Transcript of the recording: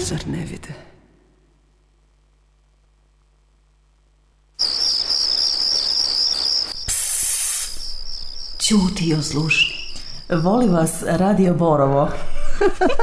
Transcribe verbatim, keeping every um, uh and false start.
Zar ne vide? Ćuti, ozlušni. Voli vas Radio Borovo.